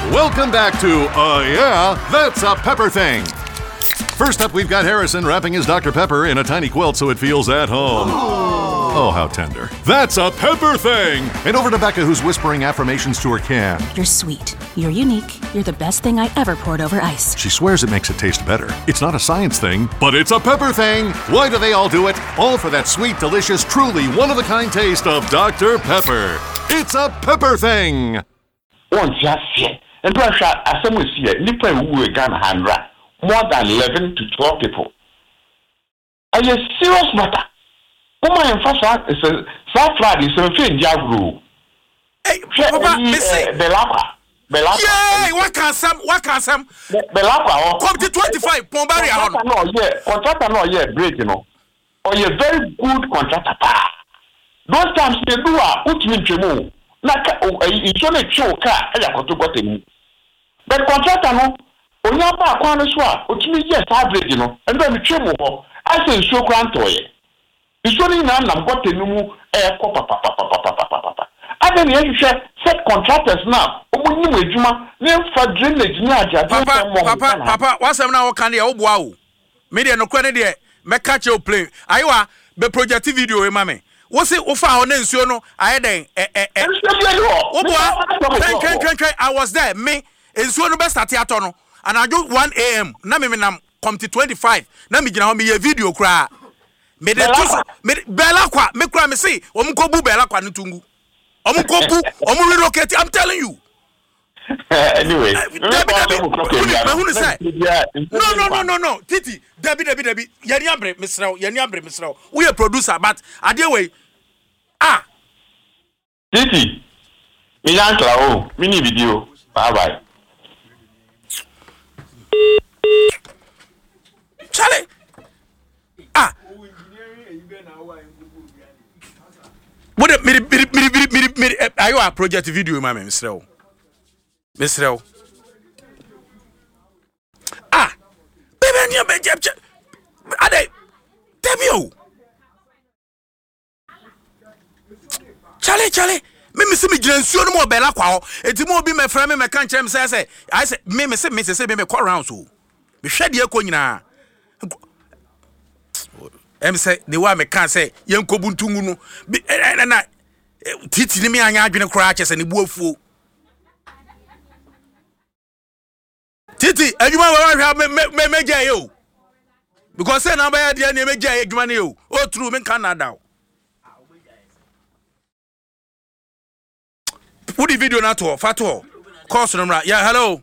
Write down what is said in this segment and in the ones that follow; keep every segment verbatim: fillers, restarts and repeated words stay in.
Welcome back to Uh Yeah, That's a Pepper Thing. First up, we've got Harrison wrapping his Doctor Pepper in a tiny quilt so it feels at home. Oh, how tender. That's a Pepper Thing! And over to Becca, who's whispering affirmations to her can. You're sweet. You're unique. You're the best thing I ever poured over ice. She swears it makes it taste better. It's not a science thing, but it's a Pepper Thing! Why do they all do it? All for that sweet, delicious, truly one-of-a-kind taste of Doctor Pepper. It's a Pepper Thing! One just yet. And Russia, as some will see it, Nipper who gun handra. More than eleven to twelve people. Are you serious matter? Woman in first is a South Friday, so in Jagru. Hey, Papa, Missy Belapa. Belapa. Yeah, what can some, what can some? Belapa. Come to twenty-five, Pombari. No, yeah, contractor, no, yeah, break, you know. Or you're very good contractor. Those times they do a ultimate tremor. Like, it's only two car, and I got to go to me. But contractor, no. Onyapa akwan so a otumi yes average no and then twemu ho ase nso krantoye iso ni na nam gotenumu e ko papa papa papa papa aden ye hwehwe set contractors now omunyi mu adwuma ne fa drainage ni aja papa papa papa wasem na wo kan de wo boa wo me de no kwane de me catch you play ayiwa be project video e mame wo se wo fa ho na nsuo no aye den eh eh eh wo boa twen twen twen I was there me nsuo no be start ato no and I do one A M na me nam come to twenty-five na me gina ho me video kra me de to me bela kwa me kra me say omu ko bu bela kwa ntungu omu ko bu omu relocate I'm telling you anyway no no no no no Titi Debbie Debbie Debbie yani abre misraw yani abre misraw we a producer but ade way ah Titi me yankla o mini video bye bye Charlie. Ah. What a miri miri miri miri miri are you a project video mama Mister O? Mister O. Ah. Baby you be jeb. Ade. Debio. Charlie Charlie. Me me se me gina nsuo no mo bela kwa ho. Enti mo bi me fra me me kan kyerem say say I say me me se me se me me call round so. Me hwede ekọ nyina. Em say the way me can say yenkobu ntungu no na na Titi ni me anya adwene kra akese ne bu afuo Titi adwuma wa hwa me me me gya yo because say na ba ya dia na me gya adwuma ne yo o true me kan na daw put the video na to fato course no mra yeah hello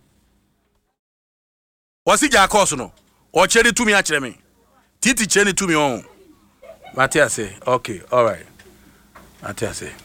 wasi gya course no o chere to me a chere me Titi cheni to me on. Matia say, okay, all right. Matia say.